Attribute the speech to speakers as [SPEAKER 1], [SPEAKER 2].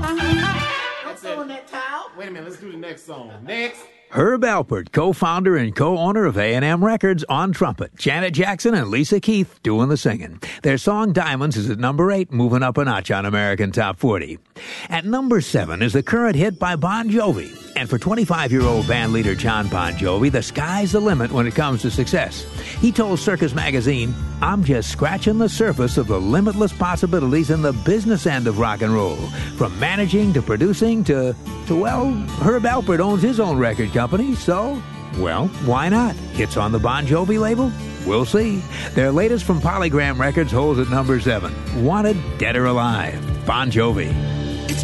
[SPEAKER 1] Don't throw in that towel.
[SPEAKER 2] Wait a minute, let's do the next song. Next.
[SPEAKER 3] Herb Alpert, co-founder and co-owner of A&M Records, on trumpet. Janet Jackson and Lisa Keith doing the singing. Their song Diamonds is at number 8, moving up a notch on American Top 40. At number 7 is the current hit by Bon Jovi. And for 25-year-old band leader John Bon Jovi, the sky's the limit when it comes to success. He told Circus Magazine, "I'm just scratching the surface of the limitless possibilities in the business end of rock and roll. From managing to producing to well, Herb Alpert owns his own record company, so, well, why not? Hits on the Bon Jovi label? We'll see." Their latest from Polygram Records holds at number 7. Wanted, Dead or Alive. Bon Jovi.